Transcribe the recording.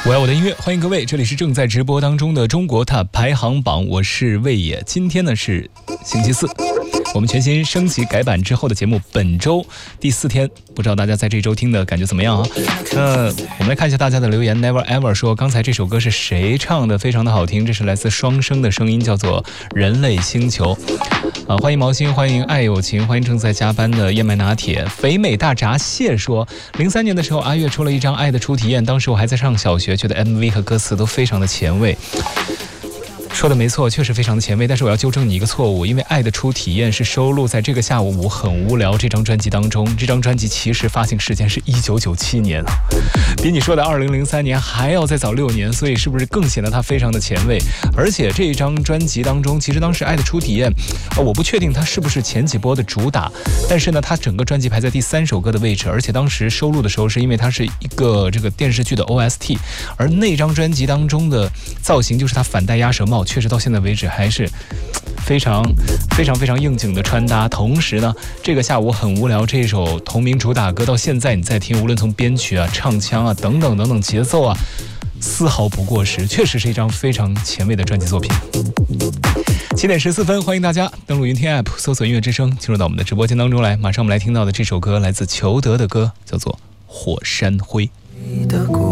我爱我的音乐，欢迎各位，这里是正在直播当中的中国 TOP 排行榜，我是魏野。今天呢是星期四，我们全新升级改版之后的节目，本周第4天，不知道大家在这周听的感觉怎么样啊？我们来看一下大家的留言。Never Ever 说，刚才这首歌是谁唱的？非常的好听，这是来自双生的声音，叫做人类星球。欢迎毛心，欢迎爱有情，欢迎正在加班的燕麦拿铁。肥美大闸蟹说，03年的时候，阿月出了一张《爱的初体验》，当时我还在上小学，觉得 MV 和歌词都非常的前卫。说的没错，确实非常的前卫，但是我要纠正你一个错误，因为《爱的初体验》是收录在这个下午很无聊这张专辑当中，这张专辑其实发行时间是1997年，比你说的2003年还要再早6年，所以是不是更显得它非常的前卫？而且这一张专辑当中，其实当时《爱的初体验》我不确定它是不是前几波的主打，但是呢，它整个专辑排在第3首歌的位置，而且当时收录的时候是因为它是一个这个电视剧的 OST， 而那张专辑当中的造型就是它反戴鸭舌帽，确实到现在为止还是非常应景的穿搭。同时呢，这个下午很无聊这首同名主打歌到现在你再听，无论从编曲啊、唱腔啊等等节奏啊，丝毫不过时，确实是一张非常前卫的专辑作品。7点14分，欢迎大家登录云听 App 搜索音乐之声，进入到我们的直播间当中来。马上我们来听到的这首歌来自裘德的歌，叫做《火山灰》。